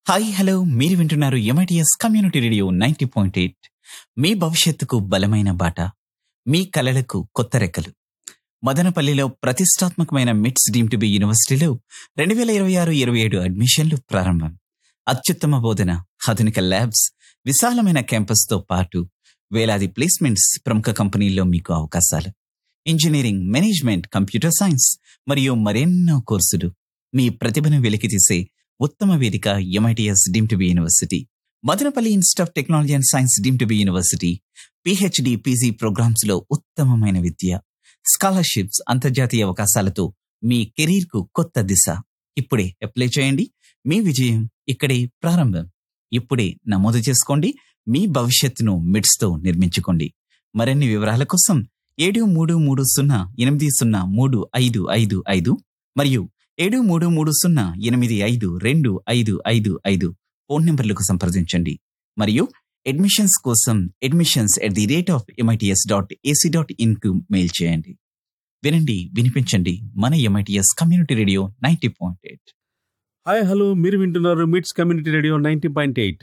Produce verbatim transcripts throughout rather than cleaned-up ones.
Hi hello మీరు వింటున్నారు MITS community radio ninety point eight. మీ భవిష్యత్తుకు బలమైన బాట, మీ కలలకు కొత్త రెక్కలు. మదనపల్లిలో ప్రతిష్టాత్మకమైన మిట్స్ డీమ్ టు బి యూనివర్సిటీలో రెండు వేల ఇరవై ఆరు ఇరవై ఏడు అడ్మిషన్లు ప్రారంభం. అత్యుత్తమ బోధన, ఆధునిక ల్యాబ్స్, విశాలమైన క్యాంపస్తో పాటు వేలాది ప్లేస్మెంట్స్, ప్రముఖ కంపెనీల్లో మీకు అవకాశాలు. ఇంజనీరింగ్, మేనేజ్మెంట్, కంప్యూటర్ సైన్స్ మరియు మరెన్నో కోర్సులు. మీ ప్రతిభను వెలికితీసే ఉత్తమ వేదిక MITS deem to be university. Madanapalle institute of technology and science deem to be university. PhD, PG programmes లో ఉత్తమమైన విద్య, స్కాలర్షిప్స్, అంతర్జాతీయ అవకాశాలతో మీ కెరీర్ కు కొత్త దిశ. ఇప్పుడే అప్లై చేయండి. మీ విజయం ఇక్కడే ప్రారంభం. ఇప్పుడే నమోదు చేసుకోండి. మీ భవిష్యత్తును మిడ్స్ తో నిర్మించుకోండి. మరిన్ని వివరాల కోసం ఏడు మూడు మూడు సున్నా ఎనిమిది సున్నా మూడు ఐదు ఐదు ఐదు మరియు ఏడు మూడు మూడు సున్నా ఎనిమిది ఐదు రెండు ఐదు ఐదు ఐదు ఫోన్ నెంబర్లకు సంప్రదించండి. మరియు అడ్మిషన్స్ కోసం admissions at the rate of MITS dot AC dot in కు మెయిల్ చేయండి. వినండి, వినిపించండి. మన MITS community radio ninety point eight. Hi hello మీరు వింటున్నారు మిట్స్ community radio ninety point eight.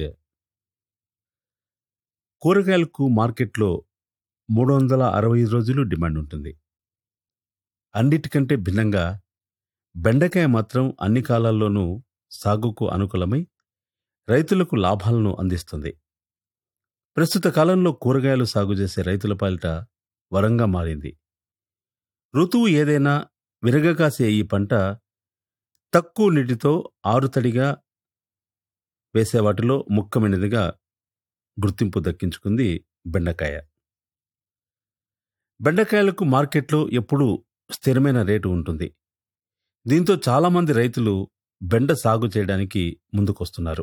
కూరగాయలకు మార్కెట్లో మూడు వందల అరవై ఐదు రోజులు డిమాండ్ ఉంటుంది. అన్నిటికంటే భిన్నంగా బెండకాయ మాత్రం అన్ని కాలాల్లోనూ సాగుకు అనుకూలమై రైతులకు లాభాలను అందిస్తుంది. ప్రస్తుత కాలంలో కూరగాయలు సాగు చేసే రైతుల పాలిట వరంగా మారింది. ఋతువు ఏదైనా విరగకాసే ఈ పంట తక్కువ నీటితో ఆరుతడిగా వేసే వాటిలో ముఖ్యమైనదిగా గుర్తింపు దక్కించుకుంది బెండకాయ. బెండకాయలకు మార్కెట్లో ఎప్పుడూ స్థిరమైన రేటు ఉంటుంది. దీంతో చాలామంది రైతులు బెండ సాగు చేయడానికి ముందుకొస్తున్నారు.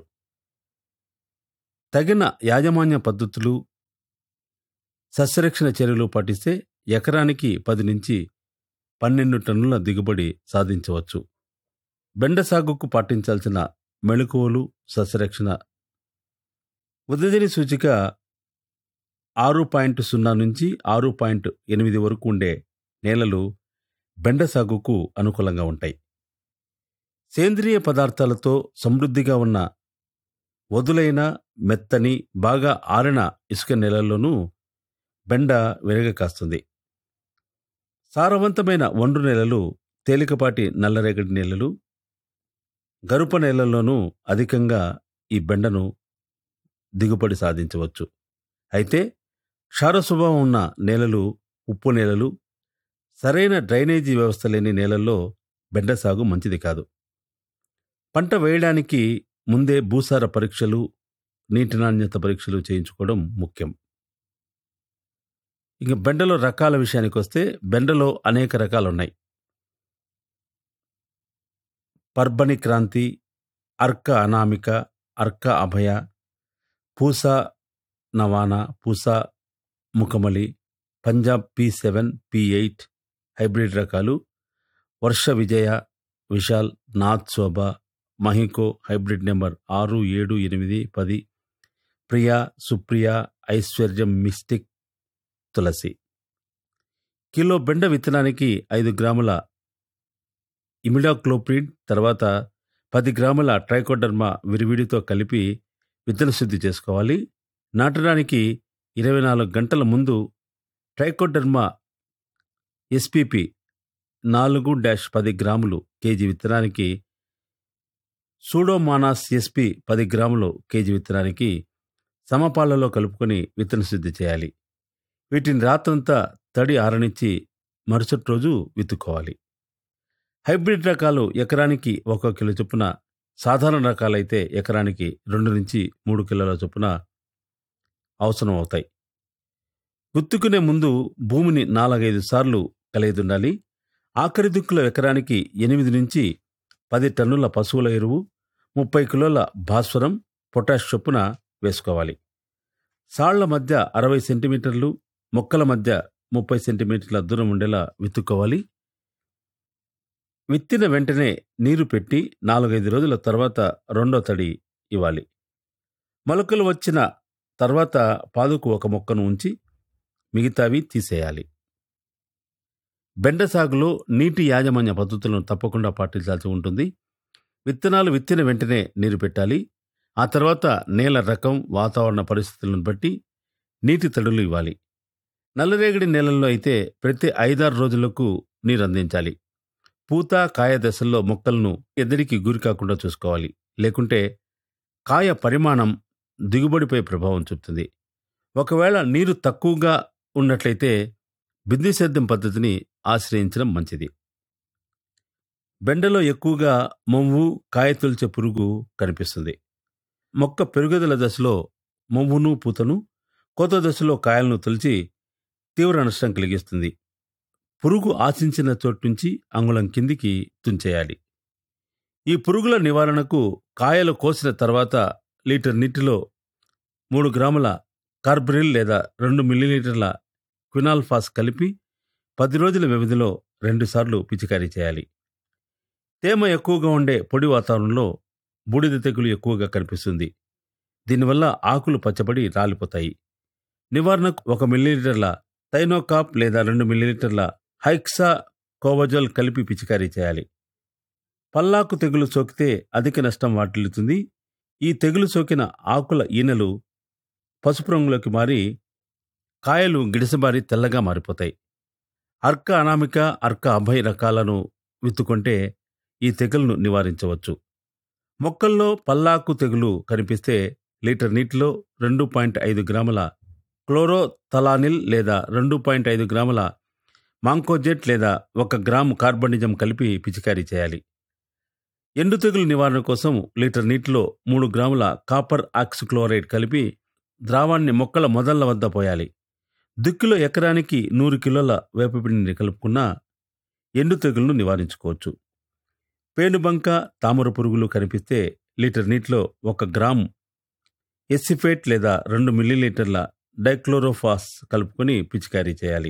తగిన యాజమాన్య పద్ధతులు, సస్యరక్షణ చర్యలు పాటిస్తే ఎకరానికి పది నుంచి పన్నెండు టన్నుల దిగుబడి సాధించవచ్చు. బెండ సాగుకు పాటించాల్సిన మెళకువలు, సస్యరక్షణ. ఉదజని సూచిక ఆరు పాయింట్ సున్నా నుంచి ఆరు పాయింట్ ఎనిమిది వరకు ఉండే నేలలు బెండ సాగుకు అనుకూలంగా ఉంటాయి. సేంద్రియ పదార్థాలతో సమృద్ధిగా ఉన్న వదులైన, మెత్తని, బాగా ఆరిన ఇసుక నేలల్లోనూ బెండ విరగ కాస్తుంది. సారవంతమైన ఒండ్రు నేలలు, తేలికపాటి నల్లరేగడి నేలలు, గరుప నేలల్లోనూ అధికంగా ఈ బెండను దిగుబడి సాధించవచ్చు. అయితే క్షార స్వభావం ఉన్న నేలలు, ఉప్పు నేలలు, సరైన డ్రైనేజీ వ్యవస్థ లేని నేలల్లో బెండ సాగు మంచిది కాదు. పంట వేయడానికి ముందే భూసార పరీక్షలు, నీటి నాణ్యత పరీక్షలు చేయించుకోవడం ముఖ్యం. ఇక బెండలో రకాల విషయానికి వస్తే బెండలో అనేక రకాలున్నాయి. పర్బని క్రాంతి, అర్క అనామిక, అర్క అభయ, Pusa నవానా, Pusa ముఖమలి, Punjab P seven, P eight hybrid రకాలు, వర్ష విజయ, విశాల్, నాథ్ శోభ, మహికో హైబ్రిడ్ నెంబర్ ఆరు ఏడు ఎనిమిది పది, ప్రియా, సుప్రియ, ఐశ్వర్యం, మిస్టిక్, తులసి. కిలో బెండ విత్తనానికి ఐదు గ్రాముల ఇమిడాక్లోప్రిడ్, తర్వాత పది గ్రాముల ట్రైకోడర్మా విరివిడితో కలిపి విత్తన శుద్ధి చేసుకోవాలి. నాటడానికి ఇరవై నాలుగు గంటల ముందు ట్రైకోడర్మా ఎస్పిపి నాలుగు డాష్ పది గ్రాములు కేజీ విత్తనానికి, సూడోమానాస్ ఎస్పి పది గ్రాములు కేజీ విత్తనానికి సమపాళ్లలో కలుపుకొని విత్తన శుద్ధి చేయాలి. వీటిని రాత్రంతా తడి ఆరనిచ్చి మరుసటి రోజు విత్తుకోవాలి. హైబ్రిడ్ రకాలు ఎకరానికి ఒక కిలో చొప్పున, సాధారణ రకాలైతే ఎకరానికి రెండు నుంచి మూడు కిలోల చొప్పున అవసరం అవుతాయి. గుత్తుకునే ముందు భూమిని నాలుగైదు సార్లు కలియదుండాలి. ఆఖరి దుక్కుల ఎకరానికి ఎనిమిది నుంచి పది టన్నుల పశువుల ఎరువు, ముప్పై కిలోల భాస్వరం, పొటాష్ చొప్పున వేసుకోవాలి. సాళ్ల మధ్య అరవై సెంటీమీటర్లు, మొక్కల మధ్య ముప్పై సెంటీమీటర్ల దూరం ఉండేలా విత్తుకోవాలి. విత్తిన వెంటనే నీరు పెట్టి నాలుగైదు రోజుల తర్వాత రెండో తడి ఇవ్వాలి. మొలకలు వచ్చిన తర్వాత పాదుకు ఒక మొక్కను ఉంచి మిగతావి తీసేయాలి. బెండ సాగులో నీటి యాజమాన్య పద్ధతులను తప్పకుండా పాటించాల్సి ఉంటుంది. విత్తనాలు విత్తిన వెంటనే నీరు పెట్టాలి. ఆ తర్వాత నేల రకం, వాతావరణ పరిస్థితులను బట్టి నీటి తడులు ఇవ్వాలి. నల్లరేగడి నేలల్లో అయితే ప్రతి ఐదారు రోజులకు నీరు అందించాలి. పూత, కాయ దశల్లో మొక్కలను ఎద్దడికి గురి కాకుండా చూసుకోవాలి. లేకుంటే కాయ పరిమాణం దిగుబడిపై ప్రభావం చూపుతుంది. ఒకవేళ నీరు తక్కువగా ఉన్నట్లయితే బిందు సేద్యం పద్ధతిని ఆశ్రయించడం మంచిది. బెండలో ఎక్కువగా మొవ్వు, కాయ తొలిచే పురుగు కనిపిస్తుంది. మొక్క పెరుగుదల దశలో మొవ్వును, పూతను, కోత దశలో కాయలను తొలిచి తీవ్ర నష్టం కలిగిస్తుంది. పురుగు ఆశించిన చోటు నుంచి అంగుళం కిందికి తుంచేయాలి. ఈ పురుగుల నివారణకు కాయలు కోసిన తర్వాత లీటర్ నీటిలో మూడు గ్రాముల కార్బరిల్ లేదా రెండు మిల్లీలీటర్ల క్వినాల్ఫాస్ కలిపి పది రోజుల వ్యవధిలో రెండుసార్లు పిచికారీ చేయాలి. తేమ ఎక్కువగా ఉండే పొడి వాతావరణంలో బూడిద తెగులు ఎక్కువగా కనిపిస్తుంది. దీనివల్ల ఆకులు పచ్చబడి రాలిపోతాయి. నివారణకు ఒక మిల్లీలీటర్ల థైనోకాప్ లేదా రెండు మిల్లీలీటర్ల హైక్సా కోవజోల్ కలిపి పిచికారీ చేయాలి. పల్లాకు తెగులు సోకితే అధిక నష్టం వాటిల్లుతుంది. ఈ తెగులు సోకిన ఆకుల ఈనెలు పసుపు రంగులోకి మారి కాయలు గిడిసబారి తెల్లగా మారిపోతాయి. అర్క అనామిక, అర్క అభయ్ రకాలను విత్తుకుంటే ఈ తెగులును నివారించవచ్చు. మొక్కల్లో పల్లాకు తెగులు కనిపిస్తే లీటర్ నీటిలో రెండు పాయింట్ ఐదు గ్రాముల క్లోరోథలానిల్ లేదా రెండు పాయింట్ ఐదు గ్రాముల మాంకోజెట్ లేదా ఒక గ్రాము కార్బనిజం కలిపి పిచికారీ చేయాలి. ఎండు తెగులు నివారణ కోసం లీటర్ నీటిలో మూడు గ్రాముల కాపర్ ఆక్సిక్లోరైడ్ కలిపి ద్రావాన్ని మొక్కల మొదళ్ల వద్ద పోయాలి. దుక్కిలో ఎకరానికి నూరు కిలోల వేపపిండిని కలుపుకున్నా ఎండు తెగులను నివారించుకోవచ్చు. పేనుబంక, తామర పురుగులు కనిపిస్తే లీటర్ నీటిలో ఒక గ్రాము ఎసిఫేట్ లేదా రెండు మిల్లీలీటర్ల డైక్లోరోఫాస్ కలుపుకొని పిచికారీ చేయాలి.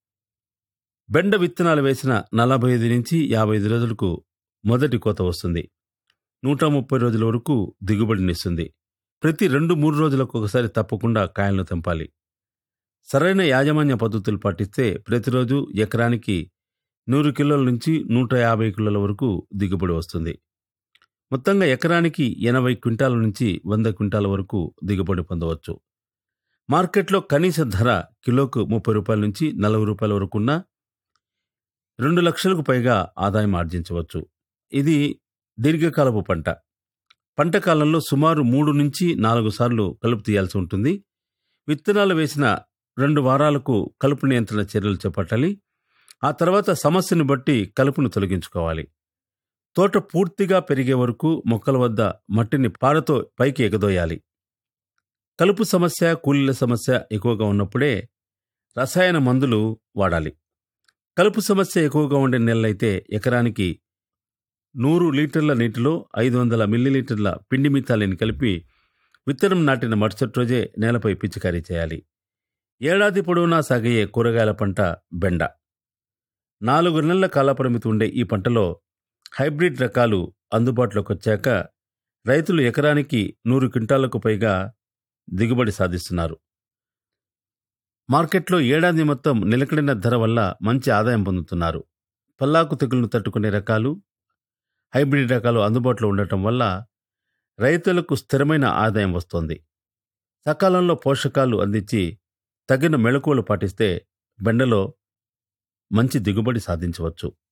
బెండ విత్తనాలు వేసిన నలభై ఐదు నుంచి యాభై ఐదు రోజులకు మొదటి కోత వస్తుంది. నూట ముప్పై రోజుల వరకు దిగుబడినిస్తుంది. ప్రతి రెండు మూడు రోజులకు ఒకసారి తప్పకుండా కాయలను తెంపాలి. సరైన యాజమాన్య పద్ధతులు పాటిస్తే ప్రతిరోజు ఎకరానికి నూరు కిలోల నుంచి నూట యాభై కిలోల వరకు దిగుబడి వస్తుంది. మొత్తంగా ఎకరానికి ఎనభై క్వింటాల నుంచి వంద క్వింటాల వరకు దిగుబడి పొందవచ్చు. మార్కెట్లో కనీస ధర కిలోకు ముప్పై రూపాయల నుంచి నలభై రూపాయల వరకు ఉన్న రెండు లక్షలకు పైగా ఆదాయం ఆర్జించవచ్చు. ఇది దీర్ఘకాలపు పంట. పంట కాలంలో సుమారు మూడు నుంచి నాలుగు సార్లు కలుపు తీయాల్సి ఉంటుంది. విత్తనాలు వేసిన రెండు వారాలకు కలుపు నియంత్రణ చర్యలు చేపట్టాలి. ఆ తర్వాత సమస్యను బట్టి కలుపును తొలగించుకోవాలి. తోట పూర్తిగా పెరిగే వరకు మొక్కల వద్ద మట్టిని పారతో పైకి ఎగదోయాలి. కలుపు సమస్య, కూలీల సమస్య ఎక్కువగా ఉన్నప్పుడే రసాయన మందులు వాడాలి. కలుపు సమస్య ఎక్కువగా ఉండే నెలలైతే ఎకరానికి నూరు లీటర్ల నీటిలో ఐదు వందల మిల్లీలీటర్ల పిండి మితాలిని కలిపి విత్తనం నాటిన మరుసటి రోజే నేలపై పిచికారీ చేయాలి. ఏడాది పొడవునా సాగయ్యే కూరగాయల పంట బెండ. నాలుగు నెలల కాలపరిమితి ఉండే ఈ పంటలో హైబ్రిడ్ రకాలు అందుబాటులోకి వచ్చాక రైతులు ఎకరానికి నూరు క్వింటాలకు పైగా దిగుబడి సాధిస్తున్నారు. మార్కెట్లో ఏడాది మొత్తం నిలకడైన ధర వల్ల మంచి ఆదాయం పొందుతున్నారు. పల్లాకు తెగులను తట్టుకునే రకాలు, హైబ్రిడ్ రకాలు అందుబాటులో ఉండటం వల్ల రైతులకు స్థిరమైన ఆదాయం వస్తోంది. సకాలంలో పోషకాలు అందించి తగిన మెళకువలు పాటిస్తే బెండలో మంచి దిగుబడి సాధించవచ్చు.